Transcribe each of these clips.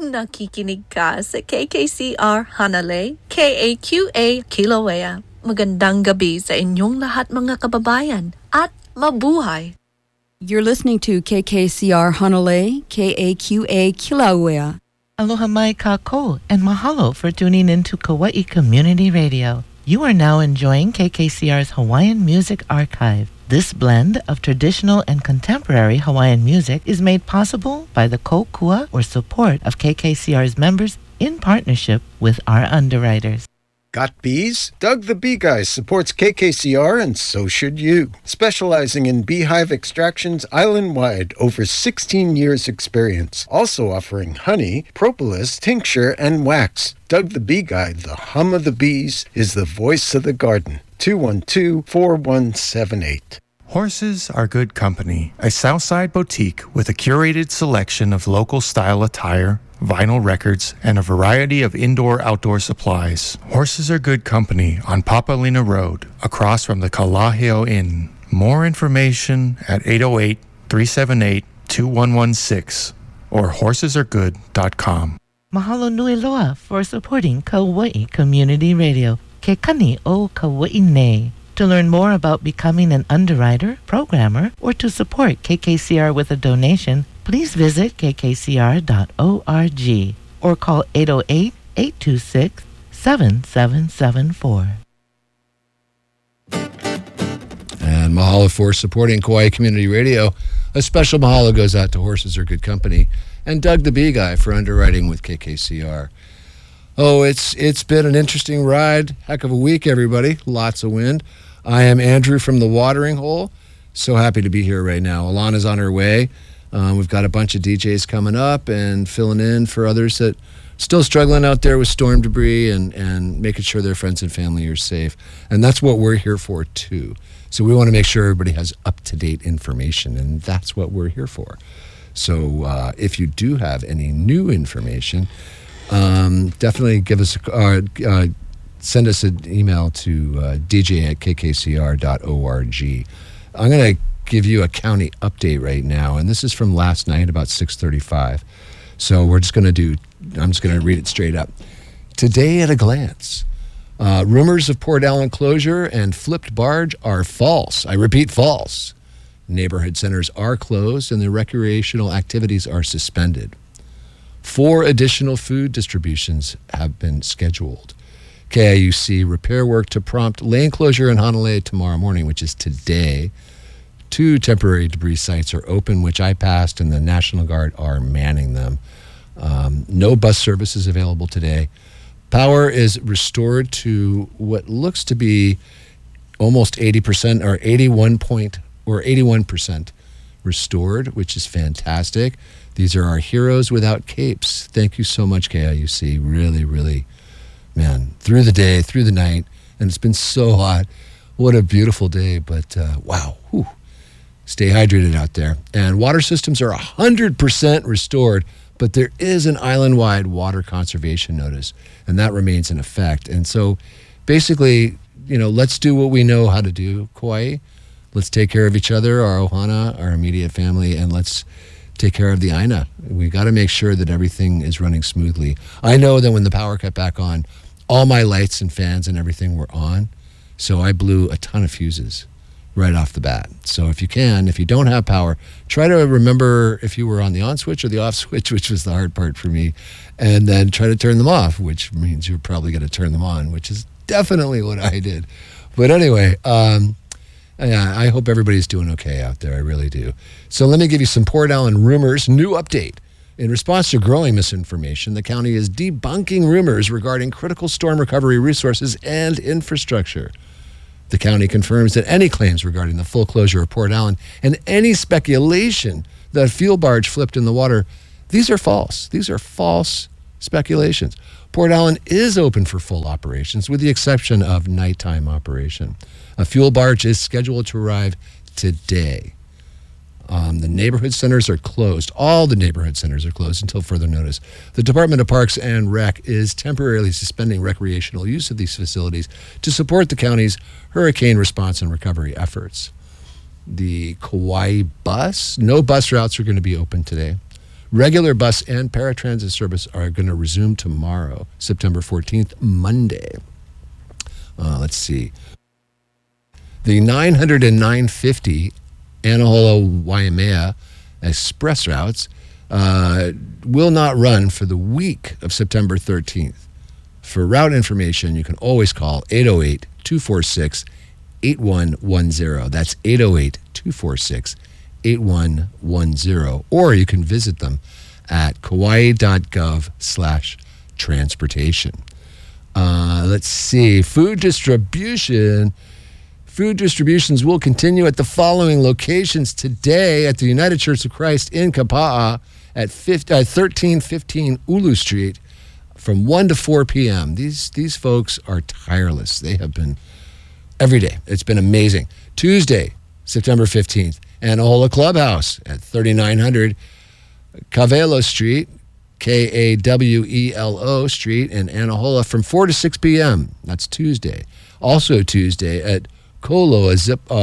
Nakikinig ka sa KKCR Hanalei, KAQA Kilauea. Magandang gabi sa inyong lahat mga kababayan at mabuhay. You're listening to KKCR Hanalei, KAQA Kilauea. Aloha mai kako and mahalo for tuning into Kauai Community Radio. You are now enjoying KKCR's Hawaiian Music Archive. This blend of traditional and contemporary Hawaiian music is made possible by the kokua or support of KKCR's members in partnership with our underwriters. Got bees? Doug the Bee Guy supports KKCR and so should you. Specializing in beehive extractions island-wide, over 16 years experience. Also offering honey, propolis, tincture, and wax. Doug the Bee Guy, the hum of the bees, is the voice of the garden. 212-4178. Horses Are Good Company, a Southside boutique with a curated selection of local style attire, vinyl records, and a variety of indoor-outdoor supplies. Horses Are Good Company on Papalina Road, across from the Kalaheo Inn. More information at 808-378-2116 or horsesaregood.com. Mahalo nui loa for supporting Kauai Community Radio. Ke kani o Kauai nei. To learn more about becoming an underwriter, programmer, or to support KKCR with a donation, please visit kkcr.org or call 808-826-7774. And mahalo for supporting Kauai Community Radio. A special mahalo goes out to Horses Are Good Company and Doug the Bee Guy for underwriting with KKCR. Oh, it's been an interesting ride. Heck of a week, everybody. Lots of wind. I am Andrew from the Watering Hole. So happy to be here right now. Alana's on her way. We've got a bunch of DJs coming up and filling in for others that still struggling out there with storm debris and making sure their friends and family are safe. And that's what we're here for, too. So we want to make sure everybody has up-to-date information, and that's what we're here for. So if you do have any new information, definitely give us send us an email to dj@kkcr.org. I'm going to give you a county update right now, and this is from last night about 6:35. So I'm just going to read it straight up. Today at a glance, rumors of Port Allen closure and flipped barge are false. I repeat, false. Neighborhood centers are closed and the recreational activities are suspended. 4 additional food distributions have been scheduled. KIUC repair work to prompt lane closure in Honolulu tomorrow morning, which is today. 2 temporary debris sites are open, which I passed, and the National Guard are manning them. No bus service is available today. Power is restored to what looks to be almost 80% or 81% restored, which is fantastic. These are our heroes without capes. Thank you so much, KIUC. Really, really, man, through the day, through the night, and it's been so hot. What a beautiful day, but wow. Whew. Stay hydrated out there. And water systems are 100% restored, but there is an island-wide water conservation notice, and that remains in effect. And so basically, let's do what we know how to do, Kauai. Let's take care of each other, our ohana, our immediate family, and let's take care of the Aina. We got to make sure that everything is running smoothly. I know that when the power cut back on, all my lights and fans and everything were on, so I blew a ton of fuses right off the bat. So if you don't have power, try to remember if you were on the on switch or the off switch, which was the hard part for me, and then try to turn them off, which means you're probably going to turn them on, which is definitely what I did. But anyway, I hope everybody's doing okay out there. I really do. So let me give you some Port Allen rumors. New update. In response to growing misinformation, the county is debunking rumors regarding critical storm recovery resources and infrastructure. The county confirms that any claims regarding the full closure of Port Allen and any speculation that a fuel barge flipped in the water, these are false. These are false speculations. Port Allen is open for full operations with the exception of nighttime operation. A fuel barge is scheduled to arrive today. The neighborhood centers are closed. All the neighborhood centers are closed until further notice. The Department of Parks and Rec is temporarily suspending recreational use of these facilities to support the county's hurricane response and recovery efforts. The Kauai bus, no bus routes are going to be open today. Regular bus and paratransit service are going to resume tomorrow, September 14th, Monday. Let's see. The 900 and 950 Anahola-Waimea express routes will not run for the week of September 13th. For route information, you can always call 808-246-8110. That's 808-246-8110. Or you can visit them at kauai.gov/transportation. Let's see. Food distributions will continue at the following locations today at the United Church of Christ in Kapa'a at 1315 Ulu Street from 1 to 4 p.m. These folks are tireless. They have been every day. It's been amazing. Tuesday, September 15th, Anahola Clubhouse at 3900 Kawelo Street, Kawelo Street in Anahola from 4 to 6 p.m. That's Tuesday. Also Tuesday at Koloa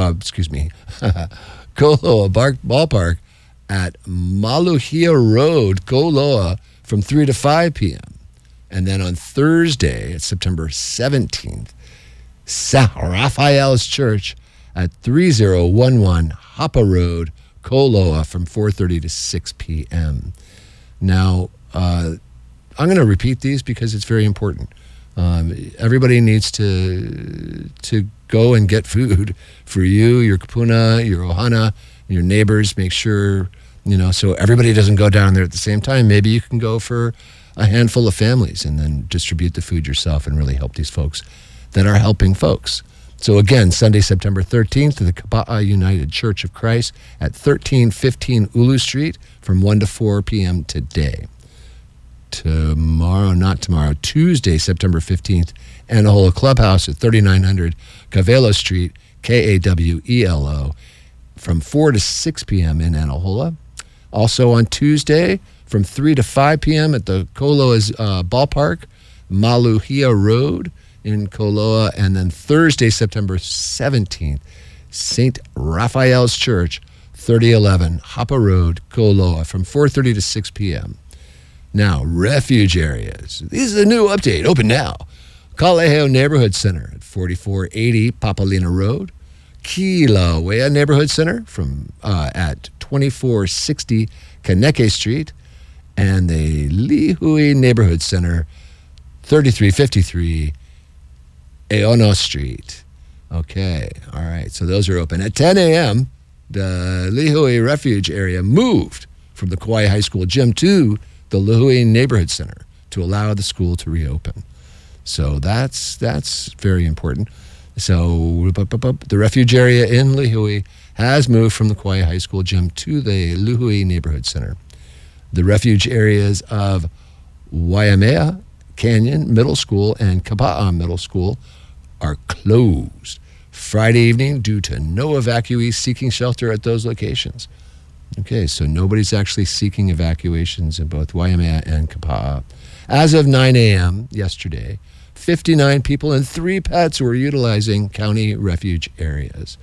Ballpark at Maluhia Road, Koloa, from 3 to 5 p.m. And then on Thursday, it's September 17th, San Rafael's Church at 3011 Hapa Road, Koloa, from 4:30 to 6 p.m. Now, I'm going to repeat these because it's very important. Everybody needs to go and get food for you, your kapuna, your ohana, your neighbors. Make sure, so everybody doesn't go down there at the same time. Maybe you can go for a handful of families and then distribute the food yourself and really help these folks that are helping folks. So again, Sunday, September 13th, to the Kapa'a United Church of Christ at 1315 Ulu Street from 1 to 4 p.m. today. Tuesday, September 15th, Anahola Clubhouse at 3900 Kawelo Street, Kawelo, from 4 to 6 p.m. in Anahola. Also on Tuesday, from 3 to 5 p.m. at the Koloa's Ballpark, Maluhia Road in Koloa. And then Thursday, September 17th, St. Raphael's Church, 3011 Hapa Road, Koloa, from 4:30 to 6 p.m. Now, refuge areas. This is a new update. Open now. Kaleheo Neighborhood Center at 4480 Papalina Road. Kilauea Neighborhood Center at 2460 Kaneke Street. And the Lihui Neighborhood Center, 3353 Eono Street. Okay, all right. So those are open. At 10 a.m., the Lihui Refuge area moved from the Kauai High School gym to the Lihui Neighborhood Center to allow the school to reopen. So that's very important. So the refuge area in Lihui has moved from the Kauai High School gym to the Lihui Neighborhood Center. The refuge areas of Waimea Canyon Middle School and Kapa'a Middle School are closed Friday evening due to no evacuees seeking shelter at those locations. Okay, so nobody's actually seeking evacuations in both Waimea and Kapa'a. As of 9 a.m. yesterday, 59 people and 3 pets were utilizing county refuge areas.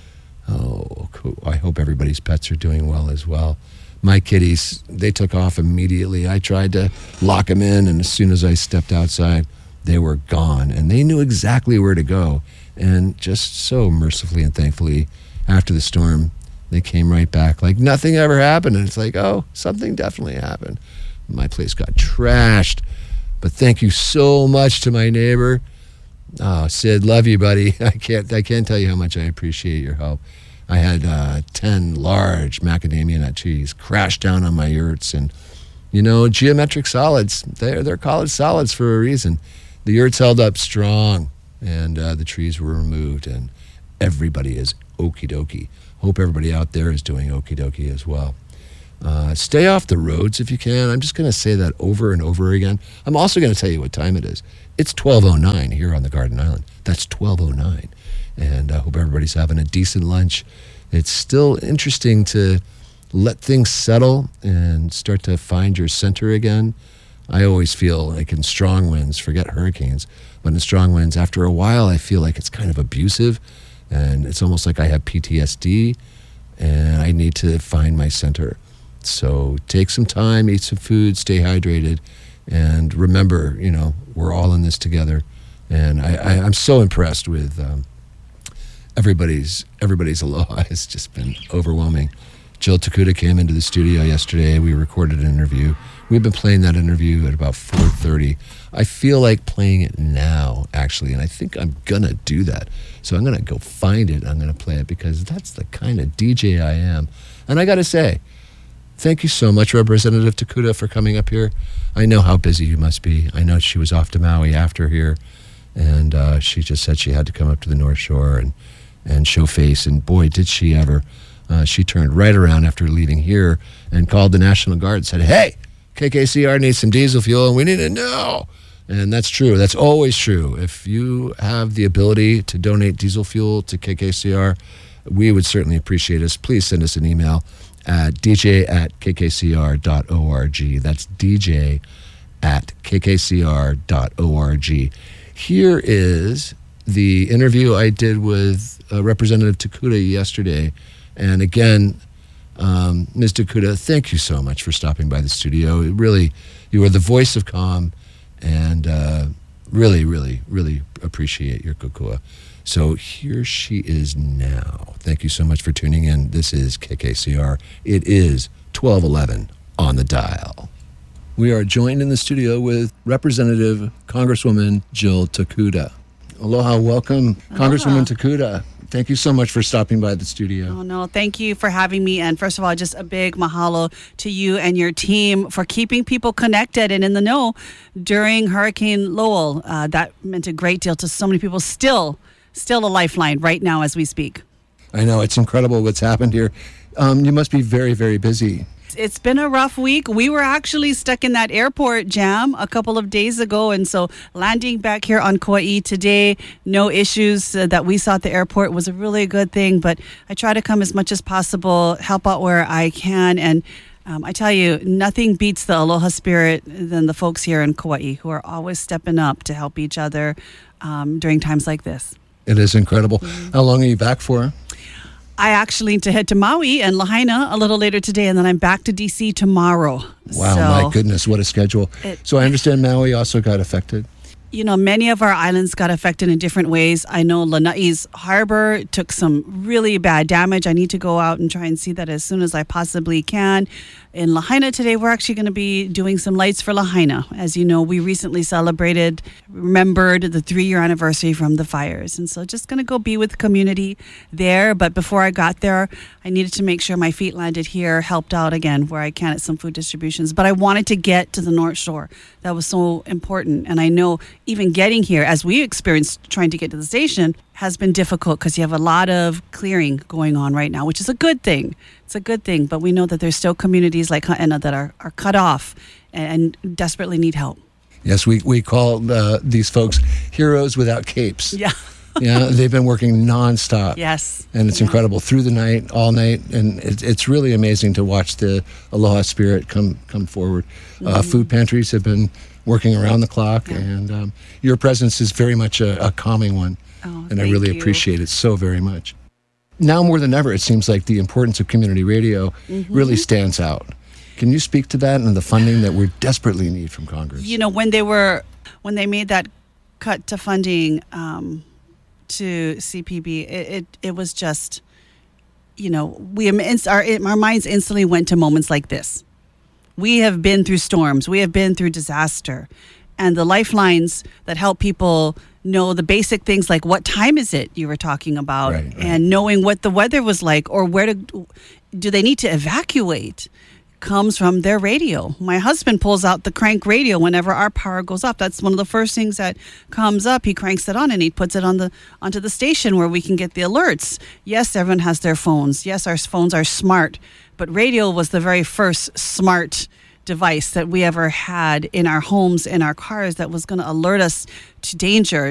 Oh, cool. I hope everybody's pets are doing well as well. My kitties, they took off immediately. I tried to lock them in, and as soon as I stepped outside, they were gone. And they knew exactly where to go. And just so mercifully and thankfully, after the storm, they came right back like nothing ever happened. And it's like, oh, something definitely happened. My place got trashed. But thank you so much to my neighbor. Oh, Sid, love you, buddy. I can't tell you how much I appreciate your help. I had 10 large macadamia nut trees crash down on my yurts. And, geometric solids, they're called solids for a reason. The yurts held up strong, and the trees were removed, and everybody is okie dokie. Hope everybody out there is doing okie dokie as well. Stay off the roads if you can. I'm just going to say that over and over again. I'm also going to tell you what time it is. It's 12:09 here on the Garden Island. That's 12:09. And I hope everybody's having a decent lunch. It's still interesting to let things settle and start to find your center again. I always feel like in strong winds, forget hurricanes, but in strong winds, after a while, I feel like it's kind of abusive. And it's almost like I have PTSD, and I need to find my center. So take some time, eat some food, stay hydrated, and remember, we're all in this together. And I'm so impressed with everybody's aloha. It's just been overwhelming. Jill Takuda came into the studio yesterday. We recorded an interview. We've been playing that interview at about 4:30. I feel like playing it now, actually, and I think I'm going to do that. So I'm going to go find it. I'm going to play it because that's the kind of DJ I am. And I got to say, thank you so much, Representative Takuda, for coming up here. I know how busy you must be. I know she was off to Maui after here, and she just said she had to come up to the North Shore and show face, and boy, did she ever. She turned right around after leaving here and called the National Guard and said, hey, KKCR needs some diesel fuel, and we need it now. And that's true. That's always true. If you have the ability to donate diesel fuel to KKCR, we would certainly appreciate it. Please send us an email at dj@kkcr.org. That's dj@kkcr.org. Here is the interview I did with Representative Takuda yesterday. And again, Ms. Takuda, thank you so much for stopping by the studio. Really, you are the voice of calm, and really, really, really appreciate your kukua. So here she is now. Thank you so much for tuning in. This is KKCR. It is 1211 on the dial. We are joined in the studio with Representative Congresswoman Jill Takuda. Aloha, welcome, Aloha. Congresswoman Takuda. Thank you so much for stopping by the studio. Oh, no, thank you for having me. And first of all, just a big mahalo to you and your team for keeping people connected and in the know during Hurricane Lowell. That meant a great deal to so many people. Still a lifeline right now as we speak. I know, it's incredible what's happened here. You must be very, very busy. It's been a rough week. We were actually stuck in that airport jam a couple of days ago. And so landing back here on Kauai today, no issues that we saw at the airport was a really good thing. But I try to come as much as possible, help out where I can. And I tell you, nothing beats the aloha spirit than the folks here in Kauai who are always stepping up to help each other during times like this. It is incredible. Mm-hmm. How long are you back for? I actually need to head to Maui and Lahaina a little later today, and then I'm back to D.C. tomorrow. Wow, my goodness, what a schedule. So I understand Maui also got affected. Many of our islands got affected in different ways. I know Lanai's harbor took some really bad damage. I need to go out and try and see that as soon as I possibly can. In Lahaina today, we're actually going to be doing some lights for Lahaina. As you know, we recently remembered the 3-year anniversary from the fires. And so just going to go be with the community there. But before I got there, I needed to make sure my feet landed here, helped out again where I can at some food distributions. But I wanted to get to the North Shore. That was so important. And I know even getting here, as we experienced trying to get to the station, has been difficult because you have a lot of clearing going on right now, which is a good thing. It's a good thing, but we know that there's still communities like Ha'ena that are cut off and desperately need help. Yes, we call these folks heroes without capes. Yeah. Yeah, they've been working nonstop. Yes. And it's incredible through the night, all night, and it's really amazing to watch the aloha spirit come forward. Mm-hmm. Food pantries have been working around the clock, and your presence is very much a calming one. Oh, and I really appreciate it so very much. Now more than ever, it seems like the importance of community radio really stands out. Can you speak to that and the funding that we desperately need from Congress? When they made that cut to funding to CPB, it was just, our minds instantly went to moments like this. We have been through storms. We have been through disaster. And the lifelines that help people know the basic things like what time is it you were talking about, right. And knowing what the weather was like or where do they need to evacuate comes from their radio. My husband pulls out the crank radio whenever our power goes off. That's one of the first things that comes up. He cranks it on and he puts it onto the station where we can get the alerts. Yes, everyone has their phones. Yes, our phones are smart, but radio was the very first smart device that we ever had in our homes, in our cars, that was going to alert us to danger.